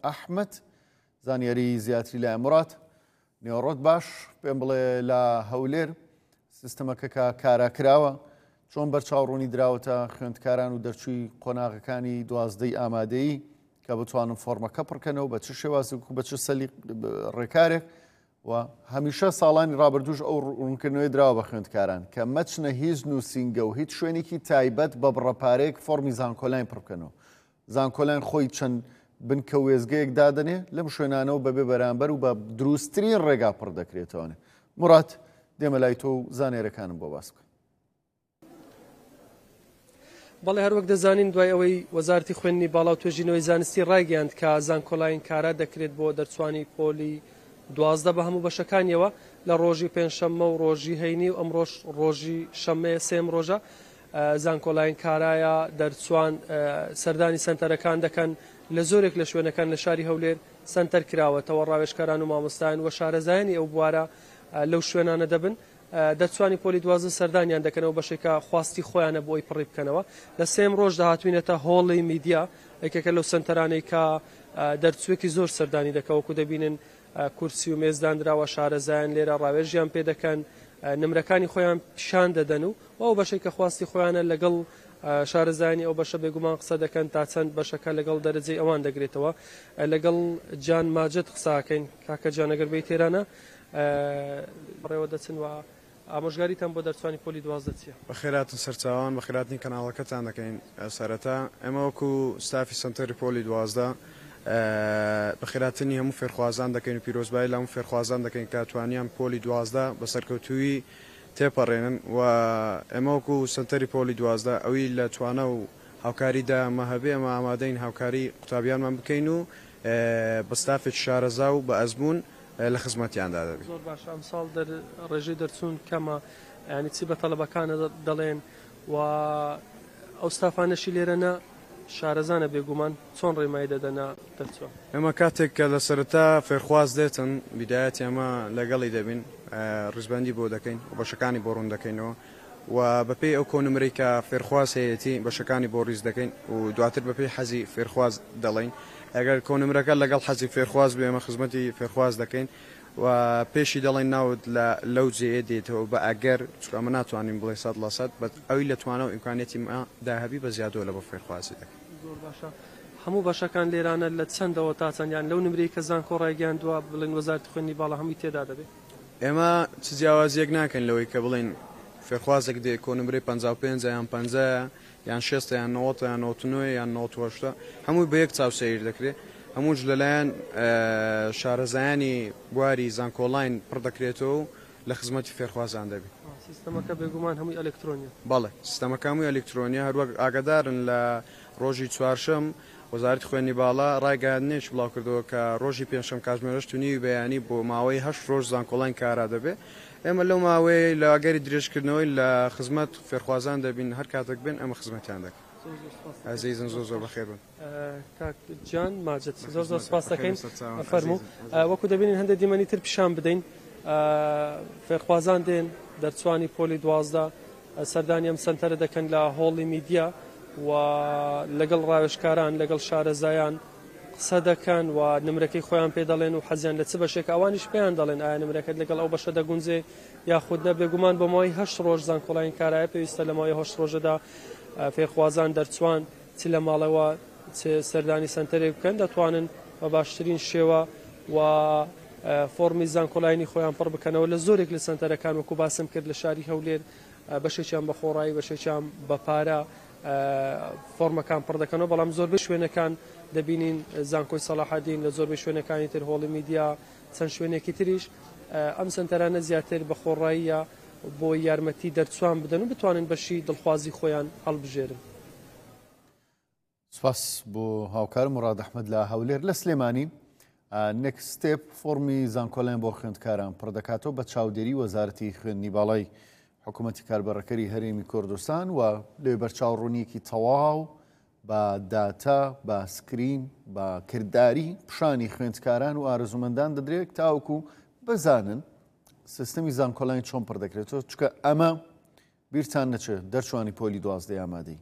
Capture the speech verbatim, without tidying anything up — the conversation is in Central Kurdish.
ئەحمەد زانیاری زیاتری لای مرات نێوەڕۆت باش پێم بڵێ لە هەولێر سیستەمەکە کە کاراکراوە چۆن بەرچاوڕوونی دراوەتە خوێندکاران و دەرچووی قۆناغەکانی دوازدەی ئامادەیی کە بتوانن فۆرمەکە پڕکەنەوە بە چ شێوازێک و بە چ سەلی ڕێکارێک و هەمیشە ساڵانی ڕابردووش ئەو ڕوونکردنەوەی دراوە بە خوێندکاران کە مەچنە هیچ نووسینگە و هیچ شوێنێکی تایبەت بە بڕەپارەیەک فۆرمی زانکۆلاین پڕکەنەوە. زانکۆلاین خۆی چەند بنکە وێزگەیەک دادنێ لەم شوێنانەوە بەبێ بەرامبەر و بە دروستترین ڕێگا پڕ دەکرێتەوەنێ. مرات دێمە لای تۆ و زانێرەکانم بۆ باس بکە. بەڵێ هەروەک دەزانین دوای ئەوەی وەزارەتی خوێندنی باڵا و توێژینەوەی زانستی ڕایگەیاند کە زانکۆلاین کارا دەکرێت بۆ دەرچوانی پۆلی دوازدە بە هەموو بەشەکانیەوە لە ڕۆژی پێنجشەممە و ڕۆژی هەینی و ئەمڕۆژ ڕۆژی شەممەیە سێم ڕۆژە زانکۆلاین کارایە دەرچوان سەردانی سەنتەرەکان دەکەن لە زۆرێک لە شوێنەکان لە شاری هەولێر سەنتەر کراوەتەوە ڕاوێژکاران و مامۆستایان و شارەزایانی ئەو بوارە لەو شوێنانە دەبن دەرچوانی پۆلی دوازدە سەردانیان دەکەنەوە بەشێکە خواستی خۆیانە بۆی پڕی بکەنەوە لە سێم ڕۆژ داهاتوینێتە هۆڵی میدیا یەکێکە لەو سنتەرانەی کە دەرچوێکی زۆر سەردانی دەکەوەکو دەبینن کورسی و مێزدانراوە شارەزایان لێرە ڕاوێژیان پێ دەکەن نمرەکانی خۆیان پیشان دەدەن و ئەو بەشێک کە خواستی خۆیانە لەگەڵ شارەزایانی ئەو بەشە بێگومان قسە دەکەن تا چەند بەشەکە لەگەڵ دەرەجەی ئەوان دەگرێتەوە لەگەڵ جان ماجد قساکەین کاکە جانەگەر بەی تێرانە ڕێوە دەچن و ئامۆژگاریتان بۆ دەرچوانی پۆلی دوازدە چیە؟ بەخێراتن سەرچاوان بەخێراتنی کەناڵەکەتان دەکەین سەرەتا ئێمە وەکو ستافی سنتەری پۆلی دوازدە بەخێراتنی هەموو فێرخوازان دەکەین و پیرۆزبایی لە هەموو فێرخوازان دەکەین کە توانیان پۆلی دوازدە بە سەرکەوتووی تێپەڕێنن و ئێمە وەکو سنتەری پۆلی دوازدە ئەوی لە توانە و هاوکاریدا ئەمە هەبێ ئەمە ئامادەین هاوکاری قوتابیانمان بکەین و بە ستافێک شارەزا و بە ئەزمون لە خزمەتیاندا دەبێت. زۆر باش ئەمساڵ ڕێژەی دەرچوون کەمە ینی چی بە تەڵەبەکانە دەڵێن و ئەو ستافانەشی لێرەنە شارەزانە بێگومان چۆن ڕێمای دەدەنا دەرچوە. ئێمە کاتێک کە لە سەرەتا فێرخواز دێتن بیدایەت ئێمە لەگەڵی دەبین ڕیزبەندی بۆ دەکەین و بەشەکانی بۆ ڕوون دەکەینەوە و بەپێی ئەو کۆنمرەی کە فێرخواز هەیەتی بەشەکانی بۆ ڕیز دەکەین و دواتر بەپێی حەزی فێرخواز دەڵێین ئەگەر کۆنمرەکە لەگەڵ حەزی فێرخواز بێ ئێمە خزمەتی فێرخواز دەکەین و پێشی دەڵێن ناوت لە لەو جێ دێتەوە بە ئەگەر چکە ئەمە ناتوانین بڵێ سەد لە سەد بە ئەوی لە توانە و ئیمکانێتی داهەبی بە زیادەوە لە بۆ فێرخوازی دەکەین. زۆر باشە هەموو بەشەکان لێرانە لە چەندەوە تا چەندیان لەو نمرەی کە زانکۆ ڕایگەیاندووە بڵێن وەزارەتی خوێندنی باڵا هەمووی تێدا دەبێت. ئێمە چ جیاوازیەک ناکەین لەوەی کە بڵێن فێرخوازێک دێ کۆنمرەی پەنجا و پێنج یان پەنجا یان شێست یان نەوەت یان نەوەت و نۆ یان نەوەت و هەشت هەمووی بە یەک چاو سەیر دەکرێت هەمووش لەلایەن شارەزایانی بواری زانکۆلاین پڕ دەکرێتەوە و لە خزمەتی فێرخوازان دەبێت. سیستەمەکە بێگومان هەمووی ئەلکترۆنیە. بەڵێ سیستەمەکە هەمووی ئەلکترۆنیە هەروەک ئاگادارن لە ڕۆژی چوارشەم وەزارەتی خوێندنی باڵا ڕایگەیاندنێکی بڵاو کردەوە کە ڕۆژی پێنجشەم کاتژمێرەش تونی بەیانی بۆ ماوەی هەشت ڕۆژ زانکۆلاین کارا دەبێت. ئێمە لەو ماوەی لە ئاگەری درێژکردنەوەی لە خزمەت فێرخوازان دەبین هەر کاتێک بێن ئەمە خزمەتیان دەکەین. عزیزم زۆر زۆر بەخێر بن. جان ماجد زۆر زۆر سپاس دەکەین فەرموو وەکو دەبینین هەندێک دیمەنی تر پیشان بدەین فێرخوازان دێن دەرچوانی پۆلی دوازدە سەردانی ئەم سەنتەرە دەکەن لە هۆڵی میدیا و لەگەڵ ڕاوێژکاران لەگەڵ شارەزایان قسە دەکەن و نمرەکەی خۆیان پێ دەڵێن و حەزیان لە چ بەشێک ئەوانیش پێیان دەڵێن ئایا نمرەکەت لەگەڵ ئەو بەشە دەگونجێ یاخودە بێگومان بە ماوەی هەشت ڕۆژ زانکۆلاین کارایە پێویستە لە ماوەی هەشت ڕۆژەدا فێرخوازان دەرچوان چ لە ماڵەوە سەردانی سنتەرێک بکەن دەتوانن بە باشترین شێوە و فۆرمی زانکۆلاینی خۆیان پڕ بکەنەوە لە زۆرێک لە سنتەرەکان وەکو باسم کرد لە شاری هەولێر بەشێکیان بە خۆڕایی بەشێکیان بە پارە فۆرمەکان پڕ دەکەنەوە بەڵام زۆربەی شوێنەکان دەبینین زانکۆی سەلاحەدین لە زۆربەی شوێنەکانی تر هۆڵی میدیا چەند شوێنێکی تریش ئەم سنتەرانە زیاتر بە خۆڕاییە بۆ یارمەتی دەرچوان بدەن و بتوانن بەشی دڵخوازی خۆیان هەڵبژێرن. سپاس بۆ هاوکار مراد ئەحمەد لە هەولێر. لە سلێمانی نێکست ستێپ فۆرمی زانکۆلاین بۆ خوێندکاران پڕ دەکاتەوە بە چاودێری وەزارەتی خوێندنی باڵای حکوومەتی کاربەڕەکەری هەرێمی کوردستان و لێ بەرچاوڕوونیەکی تەواو بە داتا بە سکرین بە کردداری پیشانی خوێندکاران و ئارەزومەندان دەدرێت تاوەکو بزانن سیستەمی زانکۆلاین چۆن پڕ دەکرێتەوە چکە ئەمە بیرتان نەچێت دەرچوانی پۆلی دوازدەی ئامادەی